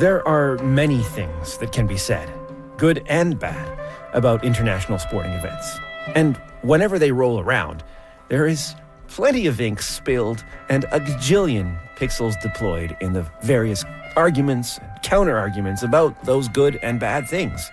There are many things that can be said, good and bad, about international sporting events. And whenever they roll around, there is plenty of ink spilled and a gajillion pixels deployed in the various arguments and counter-arguments about those good and bad things.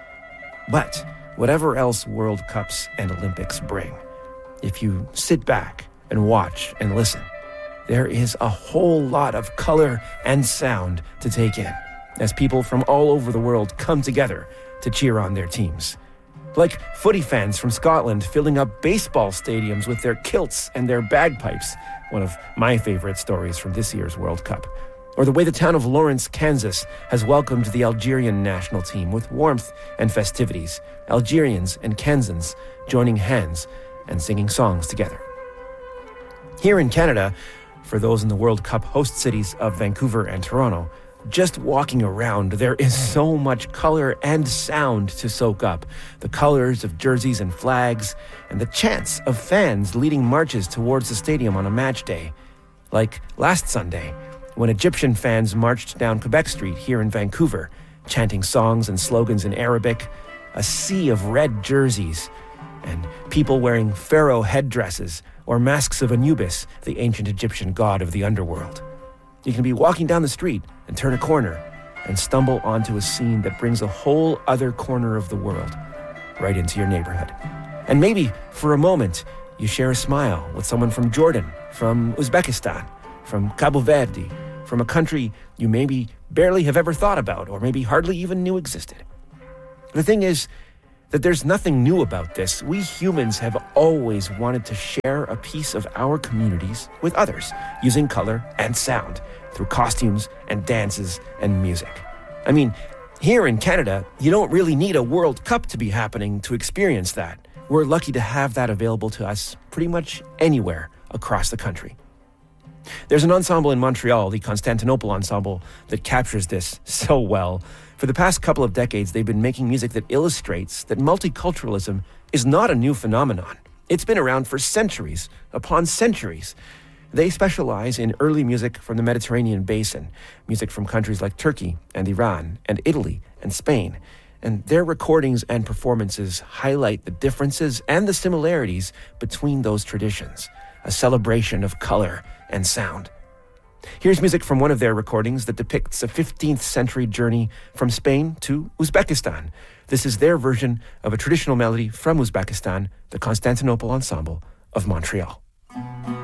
But whatever else World Cups and Olympics bring, if you sit back and watch and listen, there is a whole lot of color and sound to take in as people from all over the world come together to cheer on their teams. Like footy fans from Scotland filling up baseball stadiums with their kilts and their bagpipes, one of my favorite stories from this year's World Cup. Or the way the town of Lawrence, Kansas has welcomed the Algerian national team with warmth and festivities, Algerians and Kansans joining hands and singing songs together. Here in Canada, for those in the World Cup host cities of Vancouver and Toronto, just walking around, there is so much color and sound to soak up. The colors of jerseys and flags, and the chants of fans leading marches towards the stadium on a match day. Like last Sunday, when Egyptian fans marched down Quebec Street here in Vancouver, chanting songs and slogans in Arabic, a sea of red jerseys, and people wearing pharaoh headdresses or masks of Anubis, the ancient Egyptian god of the underworld. You can be walking down the street and turn a corner and stumble onto a scene that brings a whole other corner of the world right into your neighborhood. And maybe, for a moment, you share a smile with someone from Jordan, from Uzbekistan, from Cabo Verde, from a country you maybe barely have ever thought about or maybe hardly even knew existed. The thing is that there's nothing new about this. We humans have always wanted to share a piece of our communities with others, using color and sound, through costumes and dances and music. I mean, here in Canada, you don't really need a World Cup to be happening to experience that. We're lucky to have that available to us pretty much anywhere across the country. There's an ensemble in Montreal, the Constantinople Ensemble, that captures this so well. For the past couple of decades, they've been making music that illustrates that multiculturalism is not a new phenomenon. It's been around for centuries upon centuries. They specialize in early music from the Mediterranean basin, music from countries like Turkey and Iran and Italy and Spain. And their recordings and performances highlight the differences and the similarities between those traditions, a celebration of color and sound. Here's music from one of their recordings that depicts a 15th century journey from Spain to Uzbekistan. This is their version of a traditional melody from Uzbekistan, the Constantinople Ensemble of Montreal.